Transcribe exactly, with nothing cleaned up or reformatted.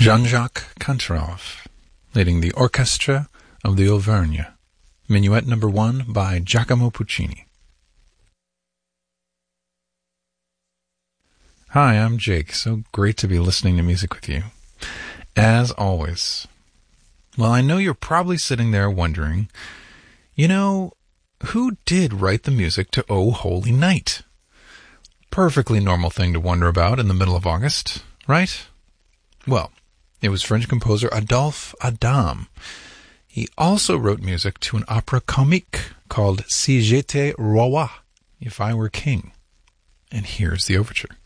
Jean-Jacques Cantarov, leading the Orchestra of the Auvergne, Minuet Number One by Giacomo Puccini. Hi, I'm Jake. So great to be listening to music with you. As always. Well, I know you're probably sitting there wondering, you know, who did write the music to O Holy Night? Perfectly normal thing to wonder about in the middle of August, right? Well, it was French composer Adolphe Adam. He also wrote music to an opera comique called Si j'étais roi, If I Were King. And here's the overture.